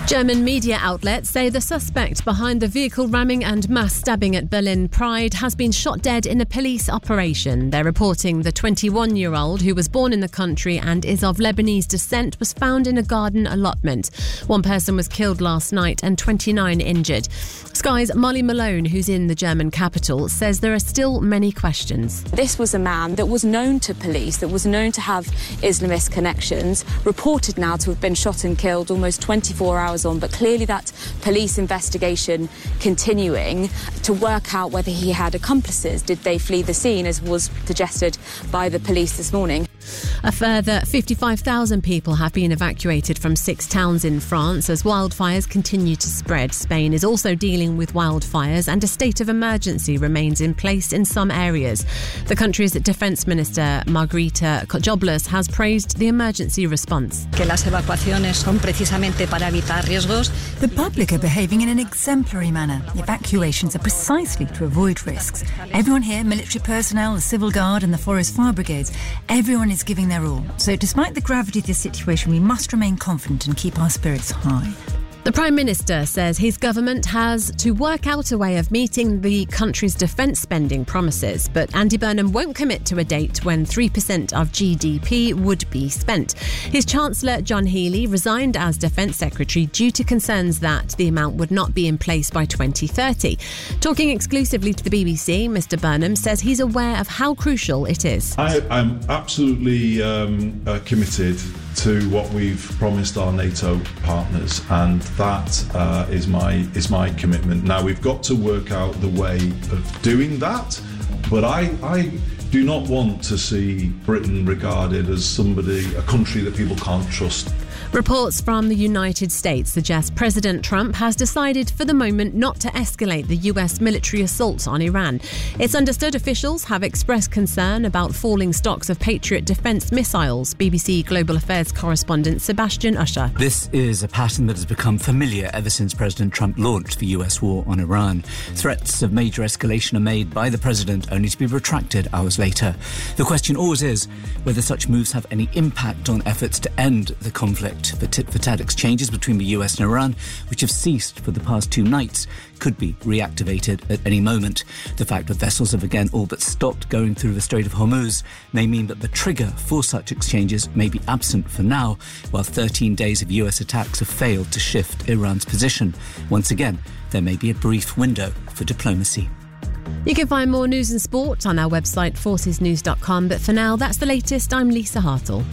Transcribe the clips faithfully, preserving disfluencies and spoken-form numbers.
German media outlets say the suspect behind the vehicle ramming and mass stabbing at Berlin Pride has been shot dead in a police operation. They're reporting the twenty-one-year-old, who was born in the country and is of Lebanese descent, was found in a garden allotment. One person was killed last night and twenty-nine injured. Sky's Molly Malone, who's in the German capital, says there are still many questions. This was a man that was known to police, that was known to have Islamist connections, reported now to have been shot and killed almost twenty-four hours on, but clearly that police investigation continuing to work out whether he had accomplices. Did they flee the scene, as was suggested by the police this morning? A further fifty-five thousand people have been evacuated from six towns in France as wildfires continue to spread. Spain is also dealing with wildfires and a state of emergency remains in place in some areas. The country's Defence Minister, Margarita Jobless, has praised the emergency response. Que las evacuaciones son precisamente para evitar riesgos. The public are behaving in an exemplary manner. Evacuations are precisely to avoid risks. Everyone here, military personnel, the civil guard and the forest fire brigades, everyone is giving their all. So despite the gravity of this situation, we must remain confident and keep our spirits high. The Prime Minister says his government has to work out a way of meeting the country's defence spending promises, but Andy Burnham won't commit to a date when three percent of G D P would be spent. His Chancellor, John Healey, resigned as Defence Secretary due to concerns that the amount would not be in place by twenty thirty. Talking exclusively to the B B C, Mr Burnham says he's aware of how crucial it is. I, I'm absolutely um, uh, committed to what we've promised our NATO partners, and that uh, is my is my commitment. Now we've got to work out the way of doing that, but I, I do not want to see Britain regarded as somebody, a country that people can't trust. Reports from the United States suggest President Trump has decided for the moment not to escalate the U S military assault on Iran. It's understood officials have expressed concern about falling stocks of Patriot defence missiles. B B C Global Affairs correspondent Sebastian Usher. This is a pattern that has become familiar ever since President Trump launched the U S war on Iran. Threats of major escalation are made by the president, only to be retracted hours later. The question always is whether such moves have any impact on efforts to end the conflict. The tit-for-tat exchanges between the U S and Iran, which have ceased for the past two nights, could be reactivated at any moment. The fact that vessels have again all but stopped going through the Strait of Hormuz may mean that the trigger for such exchanges may be absent for now, while thirteen days of U S attacks have failed to shift Iran's position. Once again, there may be a brief window for diplomacy. You can find more news and sport on our website, forces news dot com, but for now, that's the latest. I'm Lisa Hartle.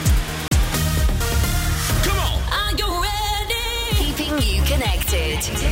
You connected.